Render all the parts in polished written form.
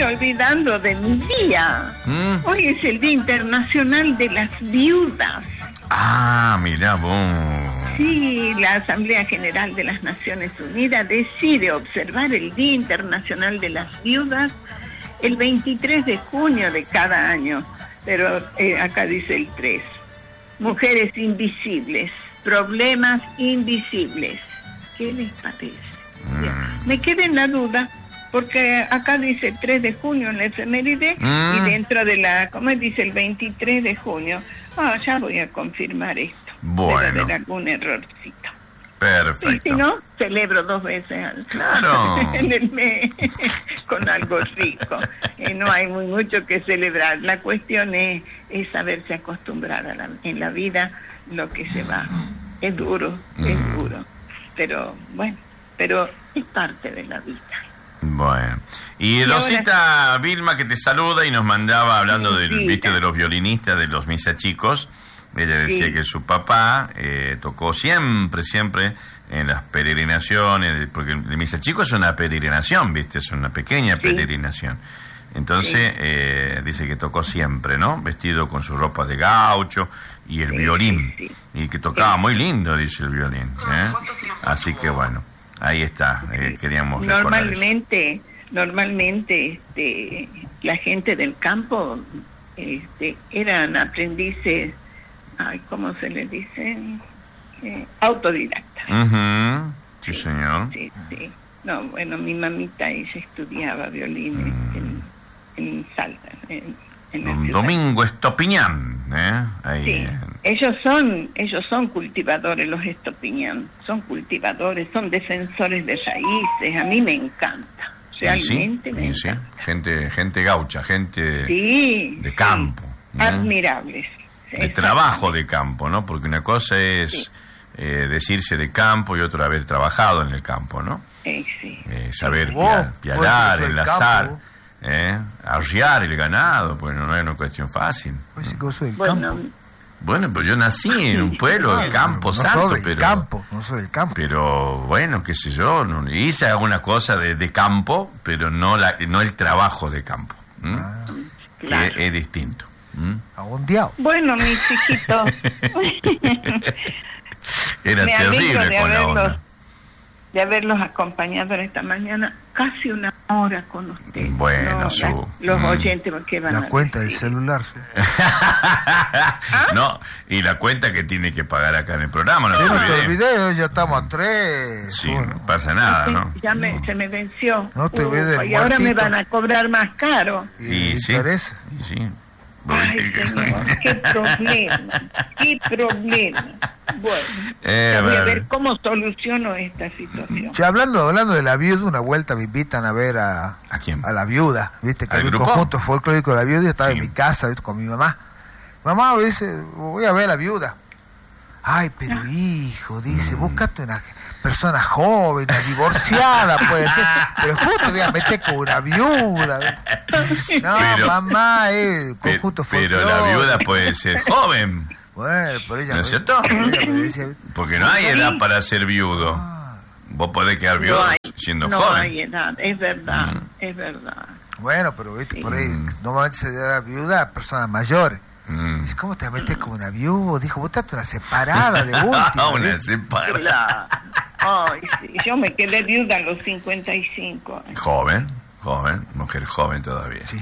olvidando de mi día. Hoy es el Día Internacional de las Viudas. Ah, mirá vos. Sí, la Asamblea General de las Naciones Unidas decide observar el Día Internacional de las Viudas el 23 de junio de cada año, pero acá dice el 3. Mujeres invisibles, problemas invisibles. ¿Qué les parece? Me quedé en la duda, porque acá dice 3 de junio en la efeméride y dentro de la, ¿cómo dice? El 23 de junio. Ya voy a confirmar esto. Bueno. Debe haber algún errorcito. Perfecto. Y si no, celebro 2 veces claro. en el mes con algo rico. No hay mucho que celebrar. La cuestión es saberse acostumbrar en la vida lo que se va. Es duro, es duro. Pero bueno, es parte de la vida. Bueno. Y Rosita ahora... Vilma, que te saluda y nos mandaba hablando de los violinistas, de los misa chicos. Ella decía que su papá tocó siempre en las peregrinaciones, porque el misa chico es una peregrinación, ¿viste? Es una pequeña peregrinación. Entonces, dice que tocó siempre, ¿no? Vestido con su ropa de gaucho y el violín. Y que tocaba muy lindo, dice el violín. Así que bueno, ahí está. Queríamos Normalmente, la gente del campo eran aprendices, ¿cómo se le dice? Autodidactas. Sí, señor. Sí. No, bueno, mi mamita, ella estudiaba violín en Salta, en Domingo Estopiñán, ahí. Sí. Ellos son cultivadores, los Estopiñán. Son cultivadores, son defensores de raíces. A mí me encanta. Realmente me encanta. Gente gaucha, gente de campo. Admirables. De trabajo de campo, ¿no? Porque una cosa es decirse de campo y otra haber trabajado en el campo, ¿no? Saber pialar, enlazar, arriar el ganado, pues no es una cuestión fácil. Pues gozo del campo. Bueno, pues yo nací en un pueblo del campo santo, no soy del campo. Pero bueno, qué sé yo, hice alguna cosa de campo, pero no el trabajo de campo, que es distinto. Abondeado. Bueno, mis hijitos. Era terrible con la onda. De haberlos acompañado en esta mañana, casi una hora con ustedes. Bueno, los oyentes que van la cuenta del celular. No, y la cuenta que tiene que pagar acá en el programa. No te olvidé, ya estamos a 3. Sí, no pasa nada, ¿no? Ya se me venció. No te olvides. Y ahora me van a cobrar más caro. Y sí. Ay, señor, qué problema. Bueno, voy a ver cómo soluciono esta situación. Hablando de la viuda, una vuelta me invitan a ver ¿a quién? A la viuda, ¿viste? Que el conjunto folclórico de la viuda, yo estaba en mi casa, ¿viste? Con mi mamá. Mamá dice, voy a ver a la viuda. Ay, pero hijo, dice, búscate una persona joven, una divorciada, puede ser, pero justo voy a meter con una viuda. No, mamá, conjunto folclórico. Pero la viuda puede ser joven. Bueno, por ella. ¿No es cierto? Porque no hay edad para ser viudo. Vos podés quedar viudo siendo joven. No hay edad, es verdad, es verdad. Bueno, pero viste, por ahí, normalmente se da viuda a personas mayores. Dice, ¿cómo te metes como una viuda? Dijo, vos estás una separada de última. Una separada. Ay, sí. Yo me quedé viuda a los 55 años. Joven, mujer joven todavía. Sí.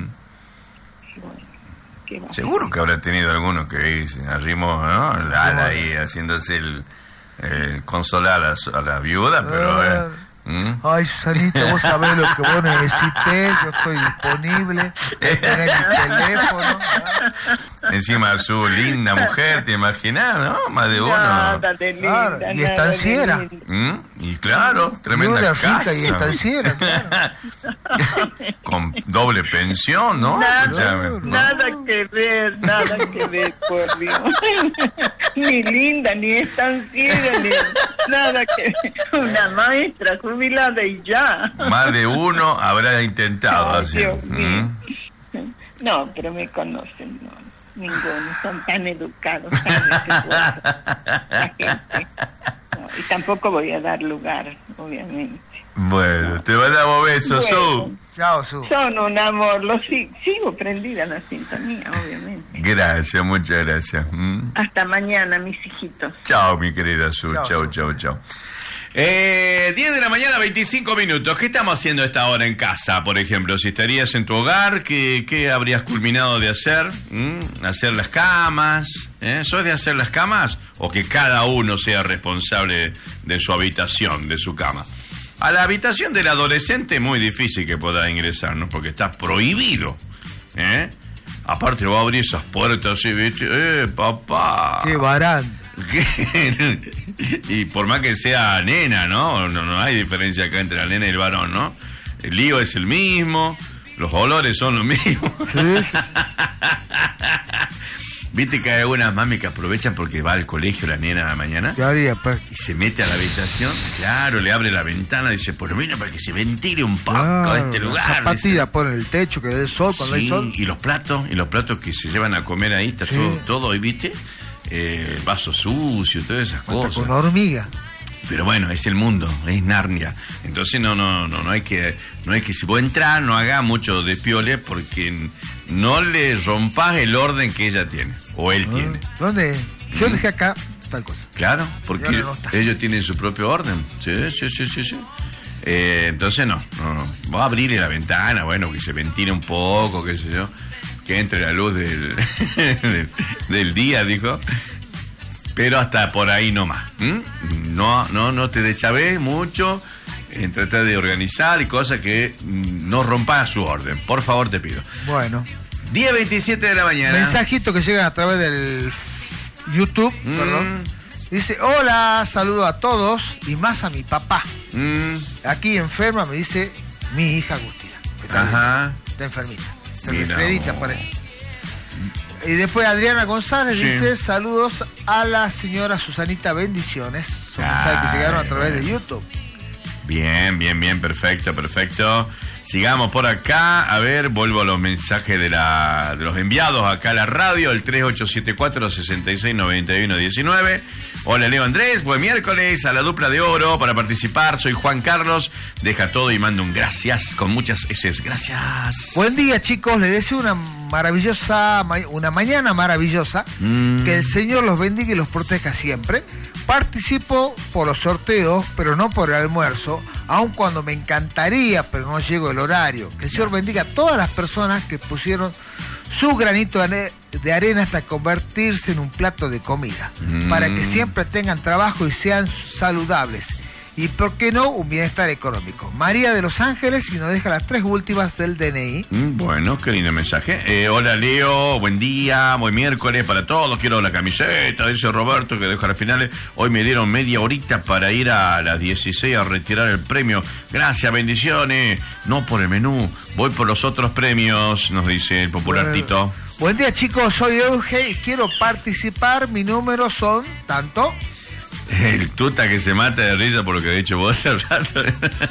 Bueno, seguro que habrá tenido alguno que arrimó, ¿no? El ala ahí haciéndose el consolar a la viuda, pero... Ay, Susanita, vos sabés lo que vos necesites, yo estoy disponible, tenés mi teléfono. Encima su linda mujer, ¿te imaginas, no? Más de uno. Nada de linda, claro, y estanciera. Y claro, tremenda casa. Rica y estanciera, claro. Con doble pensión, ¿no? Nada que ver, por Dios. Ni linda, ni estanciera, ni nada que ver. Una maestra jubilada y ya. Más de uno habrá intentado hacer. No, pero me conocen, no. Ninguno, son tan educados, tan respetuosos, la gente. No, y tampoco voy a dar lugar, obviamente. Bueno, te mandamos besos, Su. Chao, Su. Son un amor, sigo prendida en la sintonía, obviamente. Gracias, muchas gracias. Hasta mañana, mis hijitos. Chao, mi querida Su. Chao, Chao. 10 de la mañana, 25 minutos. ¿Qué estamos haciendo a esta hora en casa, por ejemplo? Si estarías en tu hogar, ¿qué habrías culminado de hacer? ¿Hacer las camas? ¿Sos de hacer las camas? ¿O que cada uno sea responsable de su habitación, de su cama? A la habitación del adolescente es muy difícil que pueda ingresar, ¿no? Porque está prohibido. Aparte va a abrir esas puertas así, ¿viste? Papá. Qué barán. Y por más que sea nena, ¿no? No hay diferencia acá entre la nena y el varón, ¿no? El lío es el mismo, los olores son los mismos. Sí. Viste que hay algunas mami que aprovechan porque va al colegio la nena a la mañana. ¿Qué haría? Y se mete a la habitación, claro, le abre la ventana, dice, por lo menos para que se ventile un poco este lugar. Zapatilla por el techo, que dé sol cuando hay sol. Y los platos que se llevan a comer ahí, está todo ahí, ¿viste? Vaso sucio, todas esas cosas. Con hormiga. Pero bueno, es el mundo, es Narnia. Entonces no hay que si vos entrar, no haga mucho despiole porque no le rompas el orden que ella tiene o él tiene. ¿Dónde? Yo dejé acá tal cosa. Claro, porque ellos tienen su propio orden. Sí. Entonces no. Vos abrirle la ventana, bueno, que se ventile un poco, qué sé yo, que entre la luz del día, dijo. Pero hasta por ahí nomás. No te deschaves mucho en tratar de organizar y cosas que no rompas su orden. Por favor, te pido. Bueno. 10:27 de la mañana. Mensajito que llega a través del YouTube, perdón. Dice, hola, saludo a todos y más a mi papá. Aquí enferma, me dice mi hija Agustina. Está enfermita. Se refredita por eso. Y después Adriana González dice, saludos a la señora Susanita, bendiciones. Son mensajes que llegaron a través de YouTube. Bien, perfecto. Sigamos por acá. A ver, vuelvo a los mensajes de los enviados acá a la radio, el 3874-669119. Hola, Leo Andrés, buen miércoles a la dupla de oro para participar. Soy Juan Carlos. Deja todo y mando un gracias con muchas S. Gracias. Buen día, chicos. Les deseo una mañana maravillosa. Que el Señor los bendiga y los proteja siempre. Participo por los sorteos, pero no por el almuerzo, aun cuando me encantaría, pero no llego el horario. Que el Señor bendiga a todas las personas que pusieron su granito de arena hasta convertirse en un plato de comida, para que siempre tengan trabajo y sean saludables. Y por qué no, un bienestar económico. María de Los Ángeles, y nos deja las 3 últimas del DNI. Bueno, qué lindo mensaje. Hola, Leo, buen día, buen miércoles para todos. Quiero la camiseta, dice Roberto, que deja las finales. Hoy me dieron media horita para ir a las 16 a retirar el premio. Gracias, bendiciones. No por el menú, voy por los otros premios, nos dice el popular Tito. Buen día, chicos, soy Euge y quiero participar. Mi número son tanto... El tuta que se mata de risa por lo que ha dicho vos hace rato.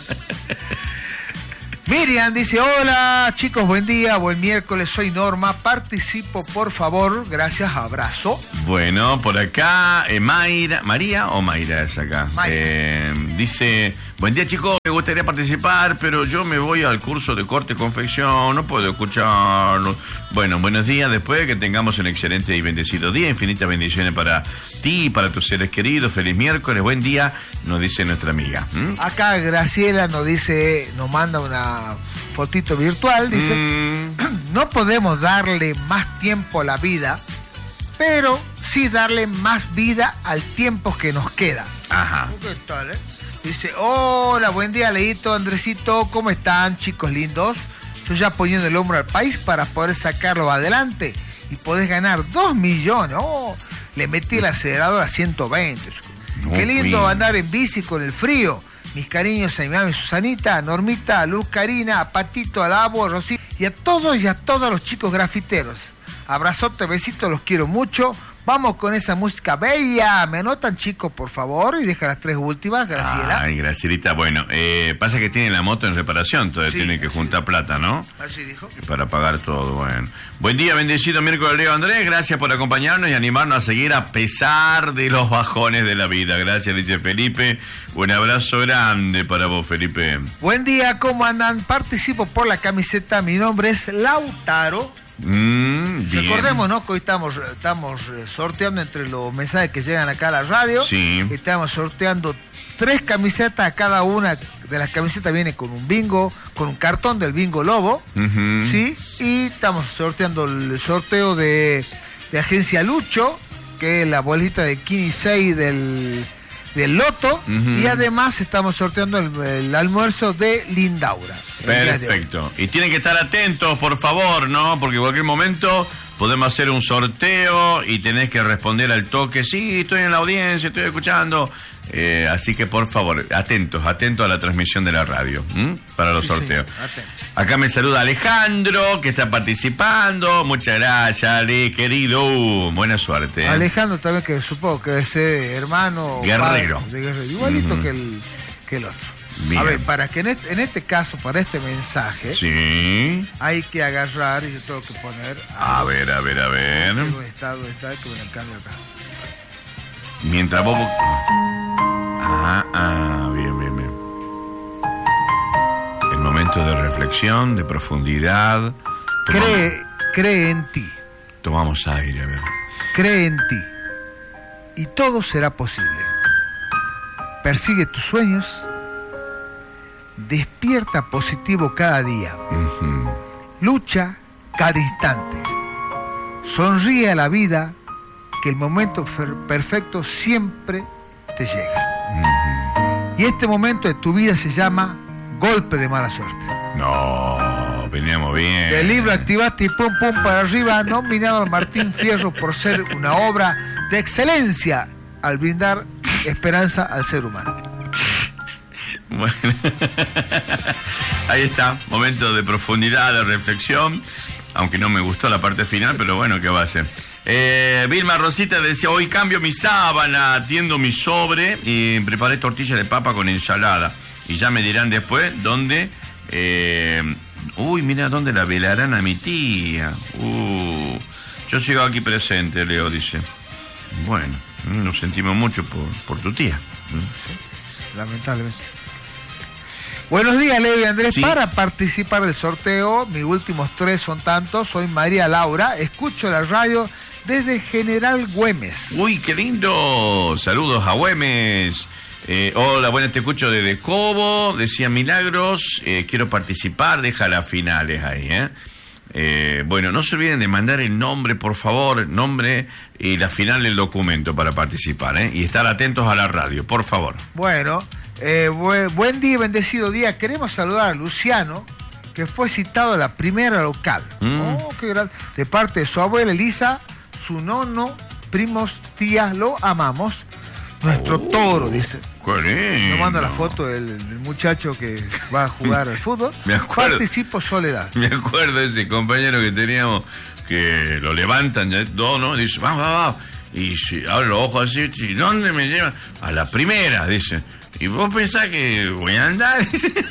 Miriam dice, hola chicos, buen día, buen miércoles, soy Norma, participo por favor, gracias, abrazo. Bueno, por acá, María es acá. Dice, buen día chicos, me gustaría participar, pero yo me voy al curso de corte y confección, no puedo escucharlo. Bueno, buenos días, después de que tengamos un excelente y bendecido día, infinitas bendiciones para ti y para tus seres queridos, feliz miércoles, buen día, nos dice nuestra amiga. Acá Graciela nos manda una fotito virtual, dice, no podemos darle más tiempo a la vida, pero sí darle más vida al tiempo que nos queda. Ajá. ¿Qué tal, Dice, hola, buen día, Leito, Andresito, ¿cómo están, chicos lindos? Yo ya poniendo el hombro al país para poder sacarlo adelante y podés ganar 2 millones. Oh, le metí el acelerador a 120. No, qué lindo andar en bici con el frío. Mis cariños a mi mami Susanita, a Normita, a Luz Karina, a Patito, a Labo, a Rosita y a todos los chicos grafiteros. Abrazote, besitos, los quiero mucho. Vamos con esa música bella. Me anotan, chicos, por favor, y deja las 3 últimas, Graciela. Ay, Gracielita, bueno, pasa que tiene la moto en reparación, todavía tiene que juntar plata, ¿no? Así dijo. Para pagar todo, bueno. Buen día, bendecido miércoles, Leo Andrés, gracias por acompañarnos y animarnos a seguir a pesar de los bajones de la vida. Gracias, dice Felipe. Un abrazo grande para vos, Felipe. Buen día, ¿cómo andan? Participo por la camiseta, mi nombre es Lautaro. Recordemos, ¿no? Que hoy estamos sorteando entre los mensajes que llegan acá a la radio. Sí. Estamos sorteando 3 camisetas. Cada una de las camisetas viene con un bingo, con un cartón del bingo Lobo. ¿Sí? Y estamos sorteando el sorteo de Agencia Lucho, que es la bolita de 6 del Loto, y además estamos sorteando el almuerzo de Lindaura. Perfecto. Y tienen que estar atentos, por favor, ¿no? Porque en cualquier momento podemos hacer un sorteo y tenés que responder al toque. Sí, estoy en la audiencia, estoy escuchando. Así que, por favor, atentos a la transmisión de la radio, para los sorteos. Sí, acá me saluda Alejandro, que está participando. Muchas gracias, Ale, querido. Buena suerte. Alejandro también, que supongo que es hermano Guerrero. De Guerrero, igualito que el otro. Bien. A ver, para que en este caso, para este mensaje, sí, hay que agarrar, y yo tengo que poner... A ver. ¿Dónde está? Que me el cambio acá. Mientras vos... bien. El momento de reflexión, de profundidad. Cree en ti. Tomamos aire, a ver. Cree en ti. Y todo será posible. Persigue tus sueños. Despierta positivo cada día. Lucha cada instante. Sonríe a la vida, que el momento perfecto siempre te llega. Y este momento de tu vida se llama golpe de mala suerte. No, veníamos bien. El libro Activaste y Pum Pum para arriba, nominado al Martín Fierro por ser una obra de excelencia al brindar esperanza al ser humano. Bueno, ahí está, momento de profundidad, de reflexión, aunque no me gustó la parte final, pero bueno, ¿qué va a hacer? Vilma Rosita decía, hoy cambio mi sábana, atiendo mi sobre y preparé tortilla de papa con ensalada. Y ya me dirán después dónde... mira dónde la velarán a mi tía. Yo sigo aquí presente, Leo dice. Bueno, nos sentimos mucho por tu tía. Lamentablemente. Buenos días, Leo y Andrés. Sí. Para participar del sorteo, mis últimos 3 son tantos. Soy María Laura, escucho la radio desde General Güemes. Uy, qué lindo. Saludos a Güemes. Hola, buenas, te escucho desde Cobo, decía Milagros. Quiero participar, deja las finales ahí, Bueno, no se olviden de mandar el nombre, por favor, nombre y la final del documento para participar, y estar atentos a la radio, por favor. Bueno, buen día y bendecido día. Queremos saludar a Luciano, que fue citado a la primera local. Qué gran... De parte de su abuela Elisa, su nono, primos, tías, lo amamos. Nuestro toro, dice. Nos manda la foto del muchacho que va a jugar al fútbol. Me acuerdo. Participo Soledad. Me acuerdo de ese compañero que teníamos, que lo levantan, ¿no? Dice, vamos. Y si abre los ojos así, ¿y dónde me llevan? A la primera, dice. ¿Y vos pensás que voy a andar?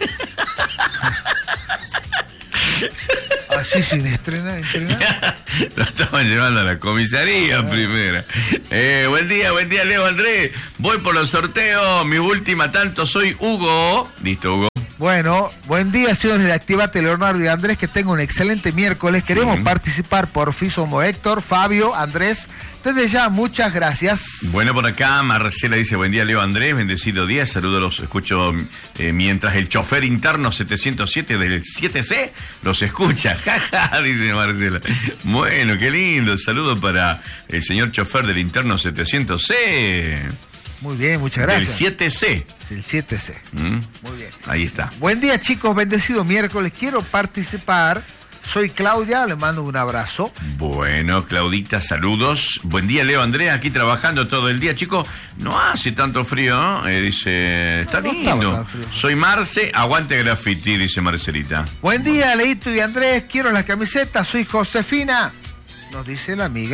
Así sin entrenar. Lo estaban llevando a la comisaría primera. Buen día, Leo Andrés. Voy por los sorteos. Mi última tanto, soy Hugo. Listo, Hugo. Bueno, buen día, señores de Activate, Leonardo y Andrés, que tengan un excelente miércoles. Queremos participar, por fin somos Héctor, Fabio, Andrés. Desde ya, muchas gracias. Bueno, por acá Marcela dice, buen día, Leo Andrés, bendecido día, saludos, los escucho mientras el chofer interno 707 del 7C los escucha, jaja, dice Marcela. Bueno, qué lindo, saludos para el señor chofer del interno 700C. Muy bien, muchas gracias. El 7C. El 7C. Muy bien. Ahí está. Buen día, chicos, bendecido miércoles, quiero participar. Soy Claudia, le mando un abrazo. Bueno, Claudita, saludos. Buen día, Leo Andrea, aquí trabajando todo el día. Chicos, no hace tanto frío, ¿no? Dice, está lindo. Soy Marce, aguante graffiti, dice Marcelita. Buen día, Leito y Andrés, quiero la camiseta, soy Josefina. Nos dice la amiga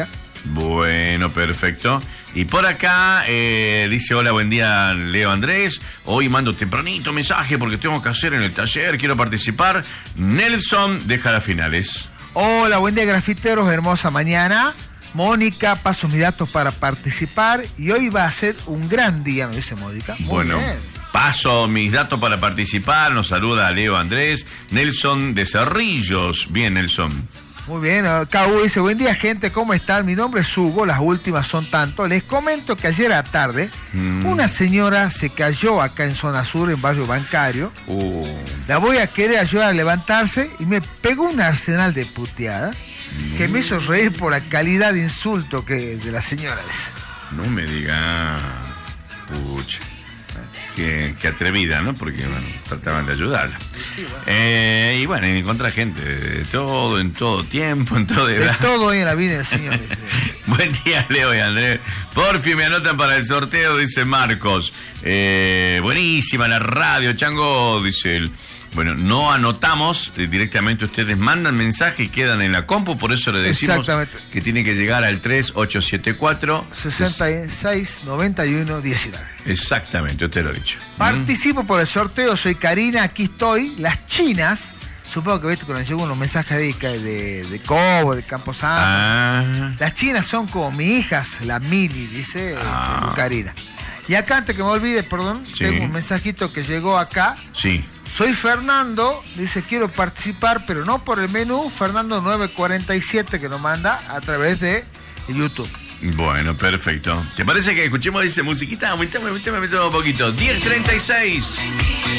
Bueno, perfecto. Y por acá dice, hola, buen día, Leo Andrés. Hoy mando tempranito mensaje porque tengo que hacer en el taller, quiero participar. Nelson deja las finales. Hola, buen día, grafiteros, hermosa mañana. Mónica, paso mis datos para participar y hoy va a ser un gran día, me dice Mónica. Muy bueno, bien. Paso mis datos para participar, nos saluda Leo Andrés. Nelson de Cerrillos. Bien, Nelson. Muy bien, KU dice, buen día gente, ¿cómo están? Mi nombre es Hugo, las últimas son tanto. Les comento que ayer a tarde una señora se cayó acá en zona sur, en barrio Bancario. La voy a querer ayudar a levantarse y me pegó un arsenal de puteada que me hizo reír por la calidad de insulto de la señora. No me diga, pucha. Qué atrevida, ¿no? Porque, bueno, trataban de ayudarla. Sí, bueno. Y bueno, encontrar gente de todo, en todo tiempo, en toda edad. De todo en la vida del señor. Buen día, Leo y Andrés. Por fin me anotan para el sorteo, dice Marcos. Buenísima la radio, Chango, dice él. Bueno, no anotamos, directamente ustedes mandan mensaje y quedan en la compu, por eso le decimos que tiene que llegar al 3884 669119. Exactamente, usted lo ha dicho. Participo por el sorteo, soy Karina, aquí estoy. Las chinas, supongo que viste cuando llegó unos mensajes de Cobo, de Camposanto. Las chinas son como mis hijas, la Mili, dice Karina. Y acá, antes que me olvide, perdón, tengo un mensajito que llegó acá. Sí. Soy Fernando, dice, quiero participar, pero no por el menú, Fernando 947, que nos manda a través de YouTube. Bueno, perfecto. ¿Te parece que escuchemos esa musiquita? Aumentame un poquito. 10:36.